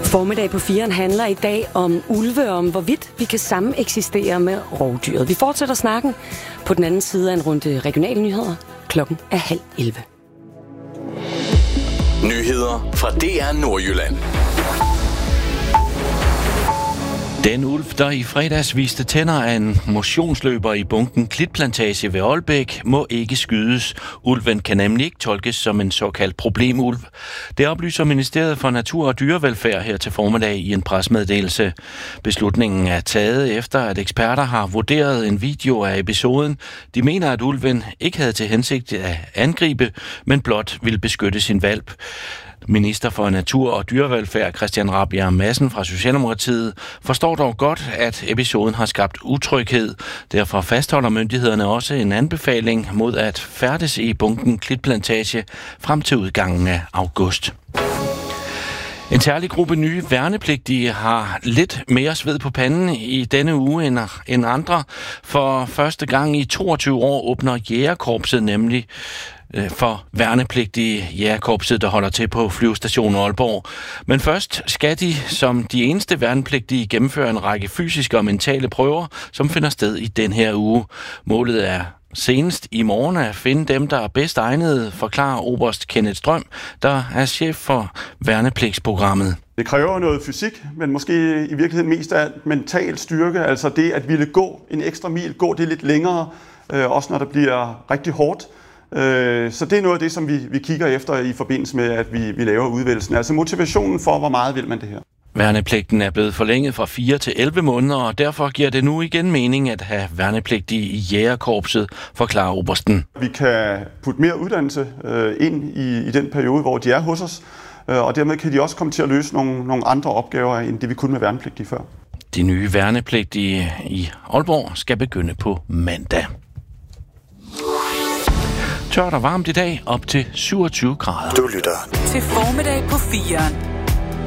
Formiddag på 4'eren handler i dag om ulve, om hvorvidt vi kan sameksistere med rovdyret. Vi fortsætter snakken på den anden side af en runde regionale nyheder. Klokken er 10:30. Nyheder fra DR Nordjylland. Den ulv, der i fredags viste tænder af en motionsløber i bunken Klitplantage ved Aalbæk, må ikke skydes. Ulven kan nemlig ikke tolkes som en såkaldt problemulv. Det oplyser Ministeriet for Natur og Dyrevelfærd her til formiddag i en pressemeddelelse. Beslutningen er taget efter, at eksperter har vurderet en video af episoden. De mener, at ulven ikke havde til hensigt at angribe, men blot ville beskytte sin hvalp. Minister for Natur og Dyrevelfærd Christian Rabjerg Madsen fra Socialdemokratiet forstår dog godt, at episoden har skabt utryghed. Derfor fastholder myndighederne også en anbefaling mod at færdes i bunken Klitplantage frem til udgangen af august. En særlig gruppe nye værnepligtige har lidt mere sved på panden i denne uge end andre. For første gang i 22 år åbner Jægerkorpset nemlig for værnepligtige Jægerkorpset, der holder til på flyvestationen Aalborg. Men først skal de som de eneste værnepligtige gennemføre en række fysiske og mentale prøver, som finder sted i den her uge. Målet er senest i morgen at finde dem, der er bedst egnede, forklarer oberst Kenneth Strøm, der er chef for værnepligtsprogrammet. Det kræver noget fysik, men måske i virkeligheden mest af mental styrke, altså det at ville gå en ekstra mil, gå det lidt længere, også når det bliver rigtig hårdt. Så det er noget af det, som vi kigger efter i forbindelse med, at vi laver udvælgelsen. Altså motivationen for, hvor meget vil man det her. Værnepligten er blevet forlænget fra 4 til 11 måneder, og derfor giver det nu igen mening at have værnepligtige i Jægerkorpset, forklarer obersten. Vi kan putte mere uddannelse ind i den periode, hvor de er hos os, og dermed kan de også komme til at løse nogle andre opgaver, end det vi kunne med værnepligtige før. De nye værnepligtige i Aalborg skal begynde på mandag. Tørt og varmt i dag, op til 27 grader. Du lytter til Formiddag på 4'eren.